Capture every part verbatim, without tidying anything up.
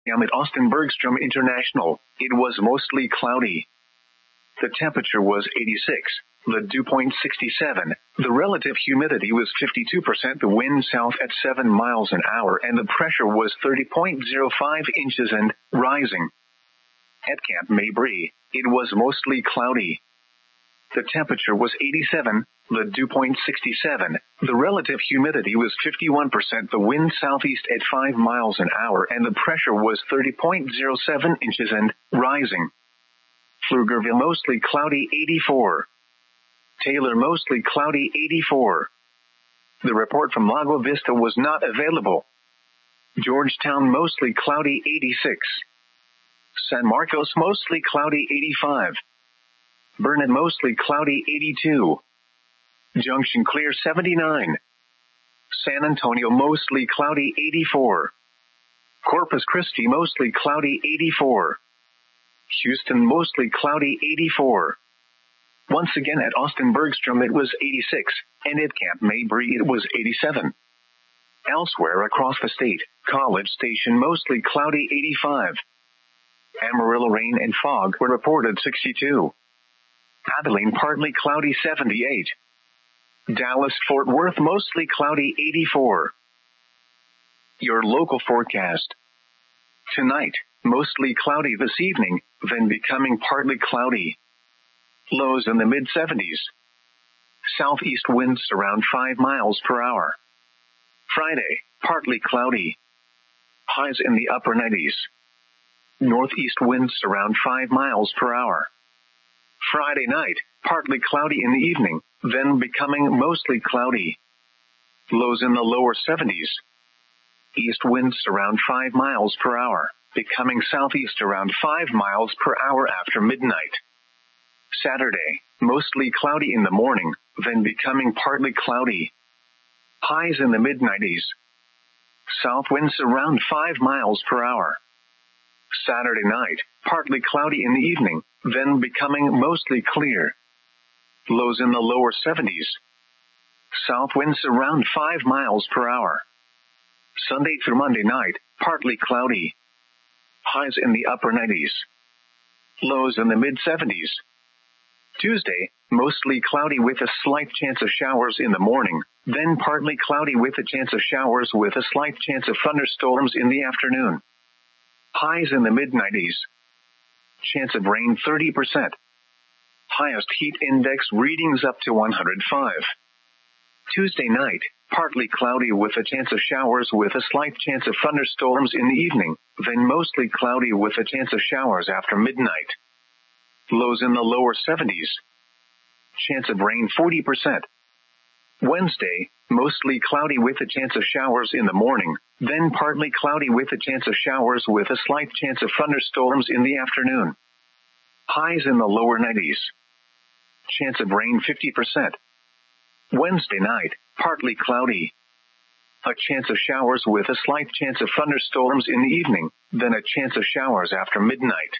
I'm at Austin Bergstrom International. It was mostly cloudy. The temperature was eighty-six. The dew point sixty-seven. The relative humidity was fifty-two percent. The wind south at seven miles an hour and the pressure was thirty point zero five inches and rising. At Camp Mabry, it was mostly cloudy. The temperature was eighty-seven. The dew point sixty-seven. The relative humidity was fifty-one percent. The wind southeast at five miles an hour and the pressure was thirty point zero seven inches and rising. Pflugerville mostly cloudy eighty-four. Taylor mostly cloudy eighty-four. The report from Lago Vista was not available. Georgetown mostly cloudy eighty-six. San Marcos mostly cloudy eighty-five. Burnet mostly cloudy eighty-two. Junction clear seventy-nine. San Antonio mostly cloudy eighty-four. Corpus Christi mostly cloudy eighty-four. Houston mostly cloudy eighty-four. Once again at Austin Bergstrom it was eighty-six, and at Camp Mabry it was eighty-seven. Elsewhere across the state, College Station mostly cloudy eighty-five. Amarillo rain and fog were reported sixty-two. Abilene partly cloudy seventy-eight. Dallas-Fort Worth mostly cloudy eighty-four. Your local forecast. Tonight, mostly cloudy this evening, then becoming partly cloudy. Lows in the mid seventies. Southeast winds around five miles per hour. Friday, partly cloudy. Highs in the upper nineties. Northeast winds around five miles per hour. Friday night, partly cloudy in the evening, then becoming mostly cloudy. Lows in the lower seventies. East winds around five miles per hour, becoming southeast around five miles per hour after midnight. Saturday, mostly cloudy in the morning, then becoming partly cloudy. Highs in the mid nineties. South winds around five miles per hour. Saturday night, partly cloudy in the evening, then becoming mostly clear. Lows in the lower seventies. South winds around five miles per hour. Sunday through Monday night, partly cloudy. Highs in the upper nineties. Lows in the mid seventies. Tuesday, mostly cloudy with a slight chance of showers in the morning, then partly cloudy with a chance of showers with a slight chance of thunderstorms in the afternoon. Highs in the mid nineties. Chance of rain thirty percent. Highest heat index readings up to one hundred five. Tuesday night, partly cloudy with a chance of showers with a slight chance of thunderstorms in the evening, then mostly cloudy with a chance of showers after midnight. Lows in the lower seventies. Chance of rain forty percent. Wednesday, mostly cloudy with a chance of showers in the morning, then partly cloudy with a chance of showers with a slight chance of thunderstorms in the afternoon. Highs in the lower nineties. Chance of rain fifty percent. Wednesday night, partly cloudy. A chance of showers with a slight chance of thunderstorms in the evening, then a chance of showers after midnight.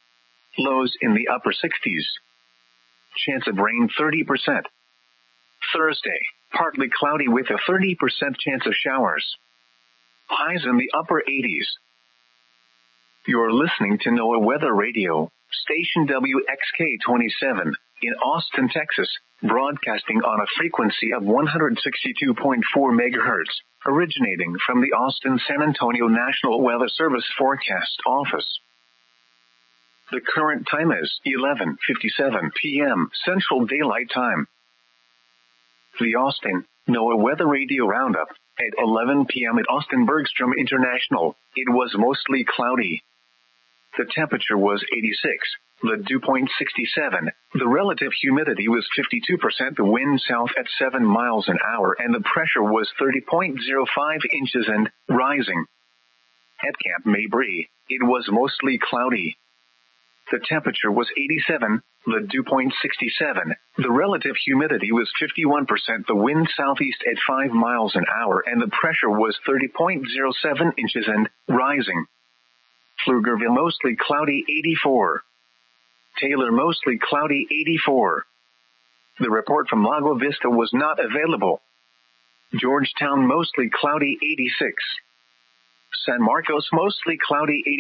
Lows in the upper sixties. Chance of rain thirty percent. Thursday, partly cloudy with a thirty percent chance of showers. Highs in the upper eighties. You're listening to NOAA Weather Radio, station W X K twenty-seven, in Austin, Texas, broadcasting on a frequency of one hundred sixty-two point four megahertz, originating from the Austin-San Antonio National Weather Service Forecast Office. The current time is eleven fifty-seven p.m. Central Daylight Time. The Austin NOAA Weather Radio Roundup. At eleven p.m. at Austin Bergstrom International, it was mostly cloudy. The temperature was eighty-six. The dew point sixty-seven. The relative humidity was fifty-two percent. The wind south at seven miles an hour and the pressure was thirty point zero five inches and rising. At Camp Mabry, it was mostly cloudy. The temperature was eighty-seven. The dew point sixty-seven. The relative humidity was fifty-one percent. The wind southeast at five miles an hour and the pressure was thirty point zero seven inches and rising. Pflugerville mostly cloudy eighty-four. Taylor mostly cloudy eighty-four. The report from Lago Vista was not available. Georgetown mostly cloudy eighty-six. San Marcos mostly cloudy eighty-four.